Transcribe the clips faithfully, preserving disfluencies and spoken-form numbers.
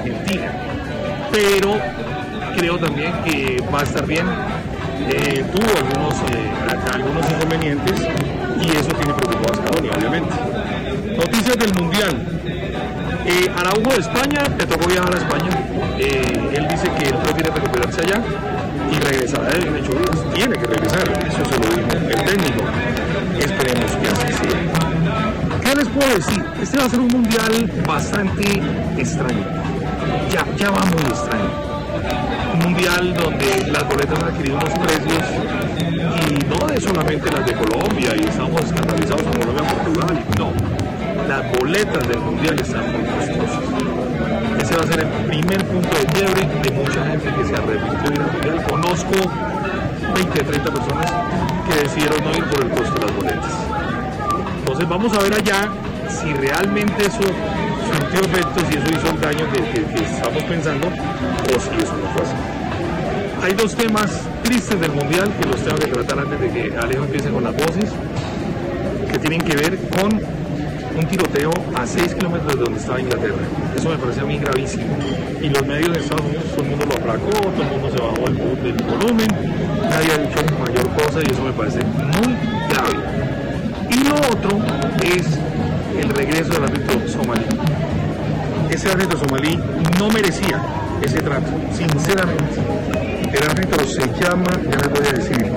Argentina, pero creo también que va a estar bien. Eh, tuvo algunos, eh, algunos inconvenientes y eso tiene preocupado a Scaloni, obviamente. Noticias del Mundial. Eh, Araujo de España, le tocó viajar a España. Eh, él dice que él prefiere recuperarse allá y regresar en ocho días. Tiene que regresar, eso se lo dijo el técnico. Esperemos que así sea. ¿Qué les puedo decir? Este va a ser un mundial bastante extraño. Ya, ya va muy extraño. Un mundial donde las boletas han adquirido unos precios y no de solamente las de Colombia y estamos escandalizados en Colombia, Portugal, no. Las boletas del mundial están muy costosas. Ese va a ser el primer punto de quiebre de mucha gente que se arrepintió de ir al mundial. Conozco veinte, treinta personas que decidieron no ir por el costo de las boletas. Entonces vamos a ver allá si realmente eso surtió efectos, si eso hizo el daño que, que, que estamos pensando o si eso no fue así. Hay dos temas tristes del mundial que los tengo que tratar antes de que Alejo empiece con las voces, que tienen que ver con un tiroteo a seis kilómetros de donde estaba Inglaterra. Eso me parece a mí gravísimo. Y los medios de Estados Unidos, todo el mundo lo aplacó, todo el mundo se bajó el, del volumen, nadie ha dicho mayor cosa y eso me parece muy grave. Y lo otro es el regreso del árbitro somalí. Ese árbitro somalí no merecía ese trato, sinceramente. El árbitro se llama, ya les voy a decir,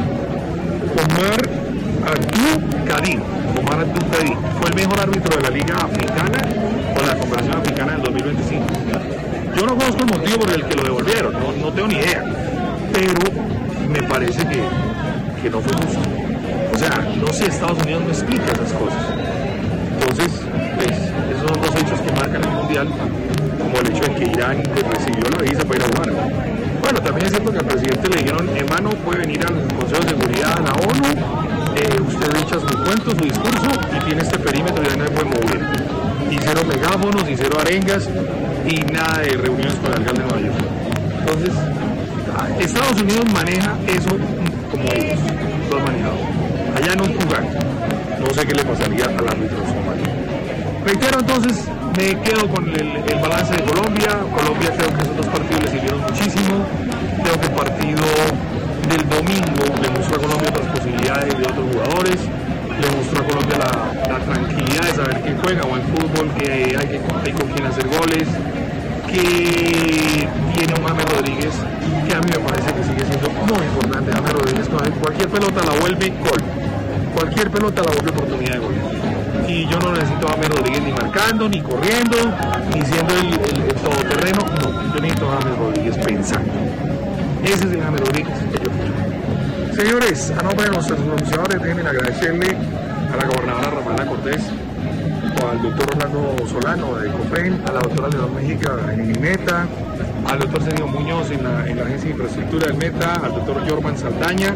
Omar Abdul Karim. Omar Abdul Karim fue el mejor árbitro de la Liga Africana con la Confederación Africana del dos mil veinticinco. Yo no conozco el motivo por el que lo devolvieron, no, no tengo ni idea, pero me parece que, que no fue justo. O sea, no sé, Estados Unidos no explica esas cosas. Entonces, pues, esos son dos hechos que marcan el mundial, como el hecho de que Irán pues, recibió la visa para ir a jugar. Bueno, también es cierto que al presidente le dijeron, hermano, puede venir al Consejo de Seguridad, a la ONU, eh, usted echa su cuento, su discurso, y tiene este perímetro y ya no se puede mover. Y cero megáfonos, y cero arengas, y nada de reuniones con el alcalde de Nueva York. Entonces, Estados Unidos maneja eso como ellos lo han manejado. Allá no jugar. No sé qué le pasaría al árbitro somalí. Reitero entonces, me quedo con el, el balance de Colombia. Colombia creo que esos dos partidos le sirvieron muchísimo. Creo que el partido del domingo le mostró a Colombia otras posibilidades de otros jugadores. Le mostró a Colombia la, la tranquilidad de saber que juega buen fútbol, que hay, que hay con quien hacer goles, que tiene un James Rodríguez, que a mí me parece que sigue siendo muy importante. James Rodríguez, cualquier pelota la vuelve gol. Cualquier pelota la vuelve oportunidad de gol. Y yo no necesito a James Rodríguez ni marcando, ni corriendo, ni siendo el, el, el todoterreno. No, yo necesito a James Rodríguez pensando. Ese es el James Rodríguez que yo quiero. Señores, a nombre de nuestros pronunciadores, déjenme agradecerle a la gobernadora Ramala Cortés, al doctor Orlando Solano de COPEN, a la doctora Leonor Mejica en el Meta, al doctor Sergio Muñoz en la, en la Agencia de Infraestructura del Meta, al doctor Jorman Saldaña,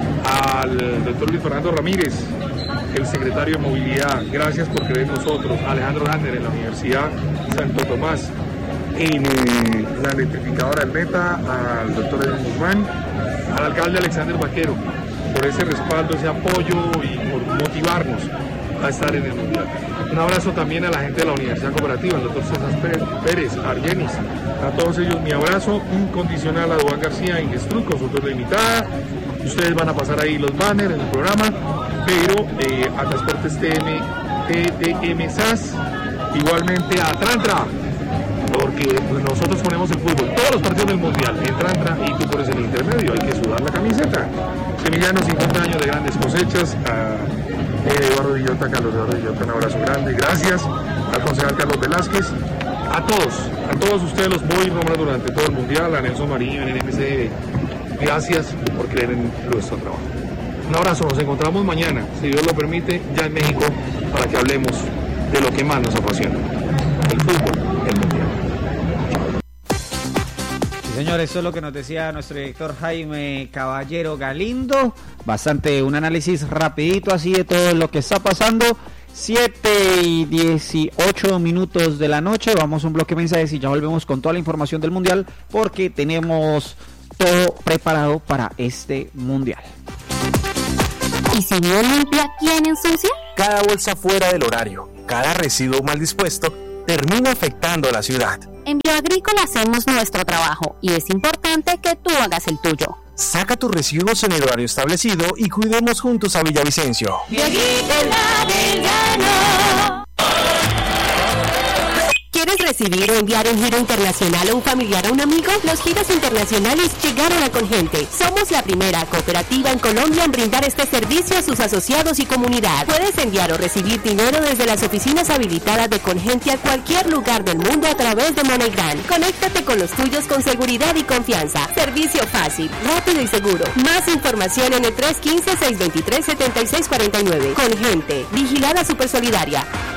al doctor Luis Fernando Ramírez, el secretario de Movilidad, gracias por creer en nosotros, a Alejandro Lander en la Universidad Santo Tomás, en eh, la electrificadora del Meta, al doctor Edwin Guzmán, al alcalde Alexander Vaquero, por ese respaldo, ese apoyo y por motivarnos a estar en el Mundial. Un abrazo también a la gente de la Universidad Cooperativa, al doctor César Pérez, a Argenis, a todos ellos mi abrazo incondicional, a Duan García, Ingestrut, consultora limitada. Ustedes van a pasar ahí los banners en el programa, pero eh, a Transportes T M, T T M S A S, igualmente a Trantra, porque nosotros ponemos el fútbol, todos los partidos del Mundial, en Trantra y tú pones el intermedio, hay que sudar la camiseta. Semillano, cincuenta años de grandes cosechas, a eh, Eduardo Villota, Carlos Eduardo Villota, un abrazo grande, gracias, al concejal Carlos Velázquez, a todos, a todos ustedes los voy a nombrar durante todo el Mundial, a Nelson Mariño en el M C, gracias por creer en nuestro trabajo. Un abrazo, nos encontramos mañana, si Dios lo permite, ya en México, para que hablemos de lo que más nos apasiona, el fútbol, el Mundial. Señores, eso es lo que nos decía nuestro director Jaime Caballero Galindo. Bastante un análisis rapidito así de todo lo que está pasando. siete y dieciocho minutos de la noche. Vamos a un bloque de mensajes y ya volvemos con toda la información del Mundial, porque tenemos todo preparado para este Mundial. ¿Y si bien limpia, quién ensucia? Cada bolsa fuera del horario, cada residuo mal dispuesto, termina afectando a la ciudad. En Bioagrícola hacemos nuestro trabajo y es importante que tú hagas el tuyo. Saca tus residuos en el horario establecido y cuidemos juntos a Villavicencio. Bioagrícola del Llano. ¿Quieres recibir o enviar un giro internacional a un familiar o un amigo? Los giros internacionales llegaron a Congente. Somos la primera cooperativa en Colombia en brindar este servicio a sus asociados y comunidad. Puedes enviar o recibir dinero desde las oficinas habilitadas de Congente a cualquier lugar del mundo a través de MoneyGram. Conéctate con los tuyos con seguridad y confianza. Servicio fácil, rápido y seguro. Más información en el tres uno cinco, seis dos tres, siete seis cuatro nueve. Congente, vigilada Supersolidaria.